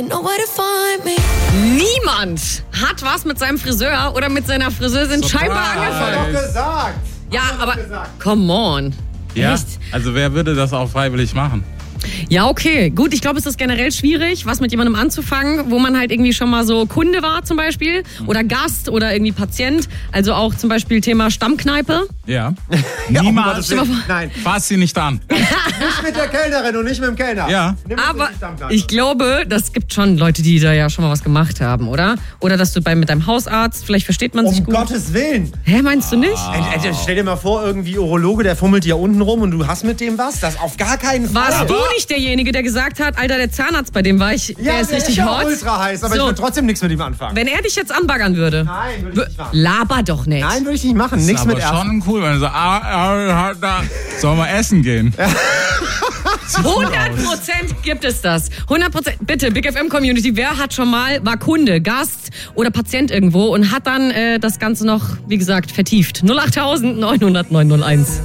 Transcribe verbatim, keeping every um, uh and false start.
Niemand hat was mit seinem Friseur oder mit seiner Friseurin scheinbar angefangen. Hat er doch gesagt. Ja, Hat er aber doch gesagt. come on. Ja, Echt? also wer würde das auch freiwillig machen? Ja, okay. Gut, ich glaube, es ist generell schwierig, was mit jemandem anzufangen, wo man halt irgendwie schon mal so Kunde war zum Beispiel oder Gast oder irgendwie Patient. Also auch zum Beispiel Thema Stammkneipe. Ja. Ja, um Niemals. Gottes Willen. Nein, Fass sie nicht an. nicht mit der Kellnerin und nicht mit dem Kellner. Ja. Nimm uns Aber nicht die Stammkneipe. ich glaube, das gibt schon Leute, die da ja schon mal was gemacht haben, oder? Oder dass du bei, mit deinem Hausarzt, vielleicht versteht man sich Um gut. Gottes Willen. Hä, meinst du nicht? Ey, ey, stell dir mal vor, irgendwie Urologe, der fummelt dir unten rum und du hast mit dem was? Das auf gar keinen Fall. Warst du Aber- nicht derjenige, der gesagt hat, Alter, der Zahnarzt, bei dem war ich, der Ja, ist der richtig ja hot? ultra heiß, aber So. ich will trotzdem nichts mit ihm anfangen. Wenn er dich jetzt anbaggern würde. Nein, würde ich nicht machen. Laber doch nicht. Nein, würde ich nicht machen. Ist Nichts aber mit Ersten. schon cool, wenn du so, ah, ah, ah, da, sollen wir essen gehen? hundert Prozent gibt es das. hundert Prozent. Bitte, Big F M Community, wer hat schon mal, war Kunde, Gast oder Patient irgendwo und hat dann äh, das Ganze noch, wie gesagt, vertieft? null acht neunhundert neunhundertneun null eins.